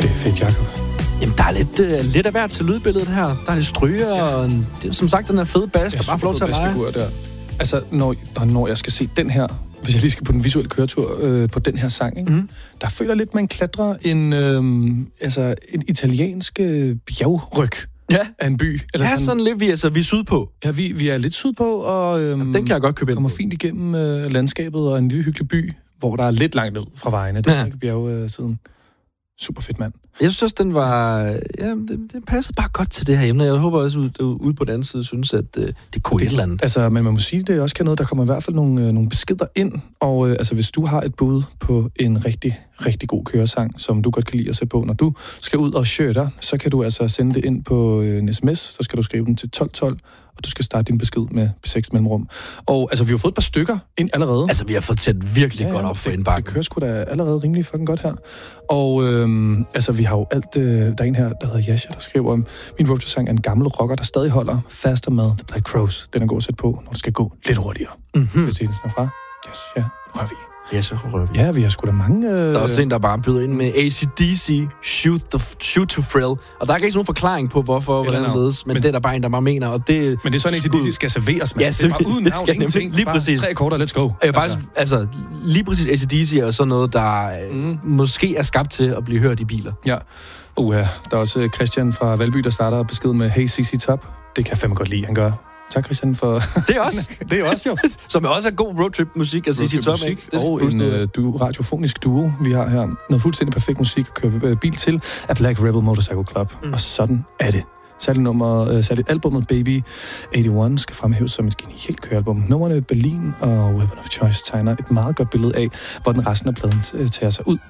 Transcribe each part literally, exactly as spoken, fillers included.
Det er fedt, Jacob. Jamen, der er lidt, øh, lidt af hvert til lydbilledet her. Der er lidt stryger, ja. og en, det er, som sagt, den er fede bas, der bare får lov til at lege. Der. Altså, når, når jeg skal se den her, hvis jeg lige skal på den visuelle køretur øh, på den her sang, ikke? Mm. Der føler jeg lidt, man klatrer en, øh, altså, en italiensk øh, bjergryg ja. af en by. Eller ja, sådan, sådan lidt, vi, altså, vi er sydpå. Ja, vi, vi er lidt sydpå, og øh, den kan jeg godt købe ind. Kommer fint igennem øh, landskabet og en lille hyggelig by, hvor der er lidt langt ned fra vejene. Det er ja. ikke bjergsiden. Øh, Super fedt, mand. Jeg synes, den var... Ja, det, det passede bare godt til det her emne. Jeg håber også, ude ud på den anden side, synes, at øh, det kunne det, et eller andet. Altså, men man må sige, det også kan noget. Der kommer i hvert fald nogle, øh, nogle beskeder ind. Og øh, altså, hvis du har et bud på en rigtig, rigtig god køresang, som du godt kan lide at se på, når du skal ud og shirter, så kan du altså sende det ind på øh, en sms. Så skal du skrive den til tolv tolv, og du skal starte din besked med P seks mellemrum. Og altså, vi har fået et par stykker ind allerede. Altså, vi har fået tæt virkelig ja, godt op for indbakken. Det kører sgu da allerede rimelig fucking godt her. Og øhm, altså, vi har jo alt... Øh, der er en her, der hedder Yasha, der skriver, min roadtrip-sang er en gammel rocker, der stadig holder faster med The Black Crowes. Den er god at sætte på, når det skal gå lidt hurtigere. Mm-hmm. Hvis det er fra. Yes, ja, rør vi. Ja, så rører vi. Ja, vi har sgu da mange... Øh... Der er også en, der bare byder ind med A C D C, Shoot, the, shoot to Thrill. Og der er ikke nogen forklaring på, hvorfor, hvordan det ledes. Men, men det er der bare en, der bare mener, og det... Men det er sådan, at A C D C skal serveres, man. Ja, det er bare uden navn, ingenting. Lige præcis. Bare tre akkorder, let's go. Øh, faktisk, altså, lige præcis A C D C er sådan noget, der mm. måske er skabt til at blive hørt i biler. Ja. Uh, der er også Christian fra Valby, der starter besked med Hey C C Top. Det kan jeg fandme godt lide, han gør. Tak, Christian, for... Det er også. det er også, jo. Som er også er god roadtrip-musik at C C Top. Musik, og en uh, du, radiofonisk duo, vi har her. Noget fuldstændig perfekt musik at køre uh, bil til af Black Rebel Motorcycle Club. Mm. Og sådan er det. Særligt nummer, uh, særligt albumet Baby enogtyve skal fremhæves som et genialt kørealbum. Nummerne Berlin og Weapon of Choice tegner et meget godt billede af, hvor den resten af pladen t- tager sig ud.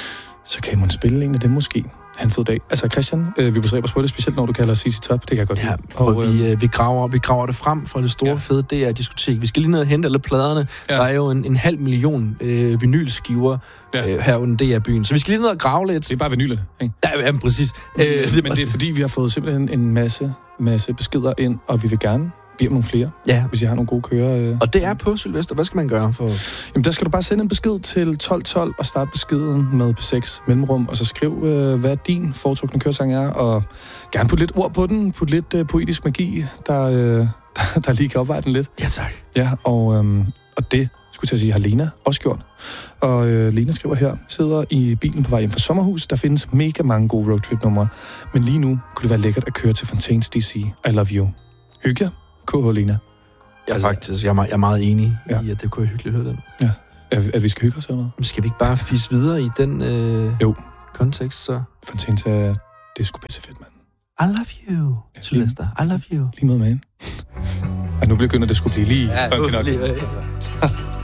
Så kan man spille en af dem måske. Han fed dag. Altså Christian, øh, vi bestræber os på det, specielt når du kalder C C Top. Det kan jeg godt lide. Ja, og, og vi, øh, vi, graver, vi graver det frem fra det store, ja. fede D R-diskotek. Vi skal lige ned og hente alle pladerne. Ja. Der er jo en, en halv million øh, vinylskiver ja. øh, her under D R-byen. Så vi skal lige ned og grave lidt. Det er bare vinylerne, ikke? Ja, ja præcis. Men, øh, men det er fordi, vi har fået simpelthen en masse, masse beskeder ind, og vi vil gerne bede om nogle flere, ja. hvis I har nogle gode kører. Øh. Og det er på Sylvester. Hvad skal man gøre for? Jamen, der skal du bare sende en besked til tolv tolv og starte beskeden med P seks mellemrum, og så skriv, øh, hvad din foretrukne køresang er, og gerne putte lidt ord på den, putte lidt øh, poetisk magi, der, øh, der, der lige kan opveje den lidt. Ja, tak. Ja, og, øh, og det, skulle jeg sige, har Lena også gjort. Og øh, Lena skriver her, sidder i bilen på vej hjem fra sommerhus. Der findes mega mange gode roadtrip-numre, men lige nu kunne det være lækkert at køre til Fontaines D C. I love you. Hygge jer. K H. Lena. Ja, altså, faktisk. Jeg er, meget, jeg er meget enig ja. i, at det kunne være hyggeligt at høre den. Ja. At, at vi skal hygge os, eller hvad? Men skal vi ikke bare fisse videre i den øh, jo. kontekst, så? Fontaines er... Det er sgu pisse fedt, mand. I love you, ja, Sylvester. I love you. Lige med, man. Ej, nu begynder det skulle blive lige... Ja, funky nok. Lige, ja.